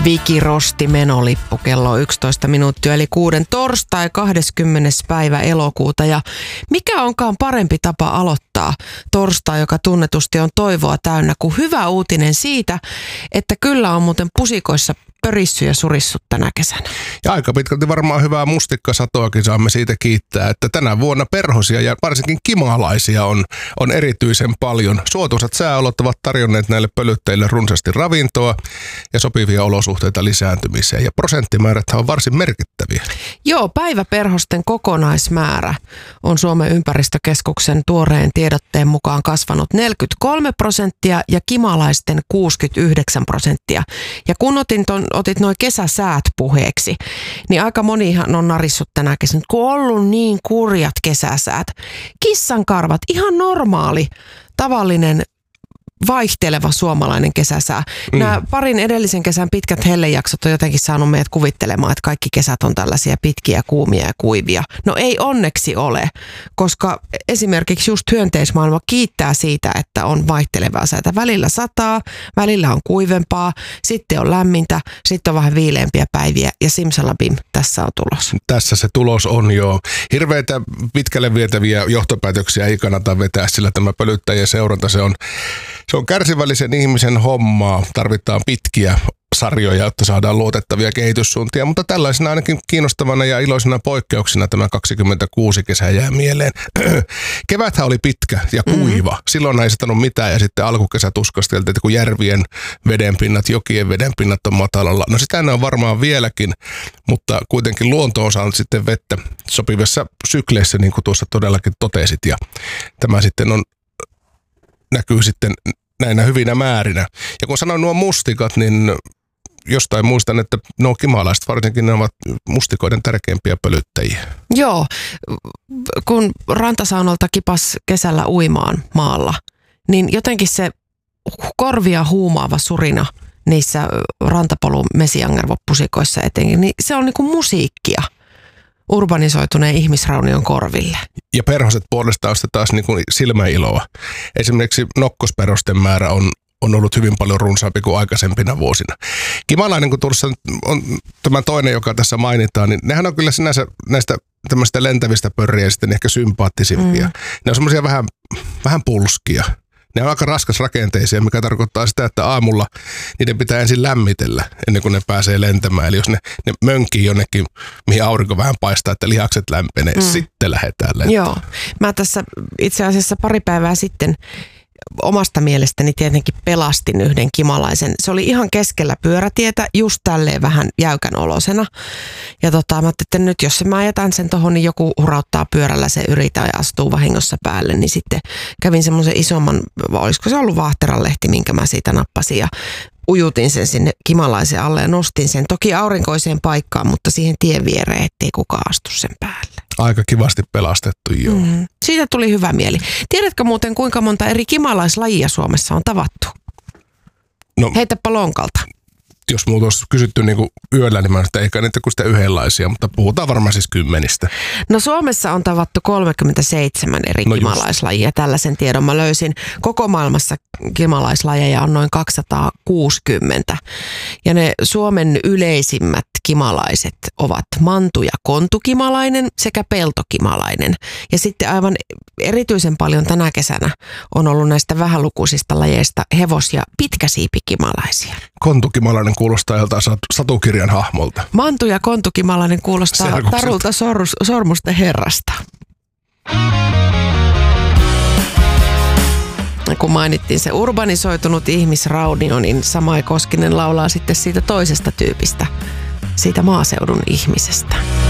Viki Rosti menolippu kello 11 minuuttia eli 6 torstai 20. päivä elokuuta. Ja mikä onkaan parempi tapa aloittaa torstai, joka tunnetusti on toivoa täynnä, kuin hyvä uutinen siitä, että kyllä on muuten pusikoissa pörissy ja surissut tänä kesänä. Ja aika pitkälti varmaan hyvää mustikkasatoakin saamme siitä kiittää, että tänä vuonna perhosia ja varsinkin kimalaisia on erityisen paljon. Suotuisat sääolot ovat tarjonneet näille pölyttäjille runsaasti ravintoa ja sopivia olosuhteita lisääntymiseen. Ja prosenttimäärät on varsin merkittäviä. Joo, päiväperhosten kokonaismäärä on Suomen ympäristökeskuksen tuoreen tiedotteen mukaan kasvanut 43% ja kimalaisten 69%. Ja kun otit nuo kesäsäät puheeksi, niin aika monihan on narissut tänä kesänä, kun on ollut niin kurjat kesäsäät. Kissankarvat, ihan normaali, tavallinen, vaihteleva suomalainen kesäsää. Nämä parin edellisen kesän pitkät hellejaksot on jotenkin saanut meidät kuvittelemaan, että kaikki kesät on tällaisia pitkiä, kuumia ja kuivia. No ei onneksi ole, koska esimerkiksi just hyönteismaailma kiittää siitä, että on vaihtelevaa säätä. Välillä sataa, välillä on kuivempaa, sitten on lämmintä, sitten on vähän viileämpiä päiviä ja simsalabim, tässä on tulos. Tässä se tulos on jo. Hirveitä pitkälle vietäviä johtopäätöksiä ei kannata vetää, sillä tämä pölyttäjien seuranta, se on kärsivällisen ihmisen hommaa. Tarvitaan pitkiä sarjoja, jotta saadaan luotettavia kehityssuuntia, mutta tällaisena ainakin kiinnostavana ja iloisena poikkeuksena tämä 26 kesä jää mieleen. Keväthän oli pitkä ja kuiva. Silloin ei satanut mitään ja sitten alkukesä tuskasteltiin, että kun järvien vedenpinnat, jokien vedenpinnat on matalalla. No sitä ne on varmaan vieläkin, mutta kuitenkin luonto on saanut sitten vettä sopivissa sykleissä, niin kuin tuossa todellakin totesit. Ja tämä sitten näkyy sitten näinä hyvinä määrinä. Ja kun sanoin nuo mustikat, niin jostain muistan, että nuo kimalaiset varsinkin ne ovat mustikoiden tärkeimpiä pölyttäjiä. Joo, kun rantasaunolta kipas kesällä uimaan maalla, niin jotenkin se korvia huumaava surina niissä rantapolun mesiangervopusikoissa etenkin, niin se on niin kuin musiikkia urbanisoituneen ihmisraunion korville. Ja perhoset puolestaan sitten taas niin kuin silmäiloa. Esimerkiksi nokkosperhosten määrä on ollut hyvin paljon runsaampi kuin aikaisempina vuosina. Kimalainen, kun tuossa on tämä toinen, joka tässä mainitaan, niin nehän on kyllä sinänsä näistä tämmöistä lentävistä pörriä sitten ehkä sympaattisimpia. Ne on semmoisia vähän pulskia. Ne on aika raskasrakenteisia, mikä tarkoittaa sitä, että aamulla niiden pitää ensin lämmitellä ennen kuin ne pääsee lentämään. Eli jos ne mönkii jonnekin, mihin aurinko vähän paistaa, että lihakset lämpenee, sitten lähdetään lentämään. Joo. Mä tässä itse asiassa pari päivää sitten omasta mielestäni tietenkin pelastin yhden kimalaisen. Se oli ihan keskellä pyörätietä, just tälleen vähän jäykän olosena. Ja mä ajattelin, että nyt jos mä jätän sen tohon, niin joku hurauttaa pyörällä se yritä ja astuu vahingossa päälle. Niin sitten kävin semmoisen isomman, olisiko se ollut vaahteranlehti, minkä mä siitä nappasin ja ujutin sen sinne kimalaisen alle ja nostin sen toki aurinkoiseen paikkaan, mutta siihen tien viereen, ettei kukaan astu sen päälle. Aika kivasti pelastettu, joo. Siitä tuli hyvä mieli. Tiedätkö muuten, kuinka monta eri kimalaislajia Suomessa on tavattu? No, heitäpä lonkalta. Jos muuta olisi kysytty niin kuin yöllä, niin mä sanoin, että eikä niitä kuin sitä yhdenlaisia, mutta puhutaan varmaan siis 10. No Suomessa on tavattu 37 eri kimalaislajia. Tällaisen tiedon mä löysin. Koko maailmassa kimalaislajeja on noin 260. Ja ne Suomen yleisimmät kimalaiset ovat mantu- ja kontukimalainen sekä peltokimalainen. Ja sitten aivan erityisen paljon tänä kesänä on ollut näistä vähälukuisista lajeista hevos- ja pitkäsiipikimalaisia. Kontukimalainen kuulostaa joltain satukirjan hahmolta. Mantu- ja kontukimalainen kuulostaa Tarulta Sormusten herrasta. Kun mainittiin se urbanisoitunut ihmisraunio, niin Samai Koskinen laulaa sitten siitä toisesta tyypistä, siitä maaseudun ihmisestä.